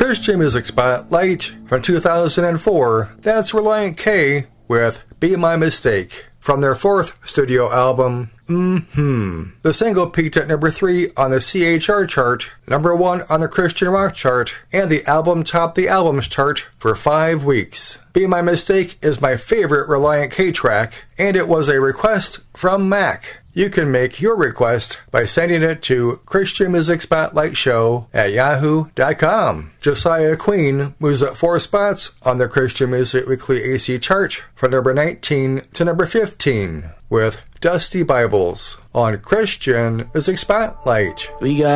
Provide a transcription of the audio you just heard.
Christian Music Spotlight from 2004, that's Relient K with Be My Mistake from their fourth studio album, The single peaked at number 3 on the CHR chart, number 1 on the Christian rock chart, and the album topped the albums chart for 5 weeks. Be My Mistake is my favorite Relient K track, and it was a request from Mac. You can make your request by sending it to christianmusicspotlightshow@yahoo.com. Josiah Queen moves up 4 spots on the Christian Music Weekly AC chart from number 19 to number 15 with Dusty Bibles on Christian Music Spotlight. We got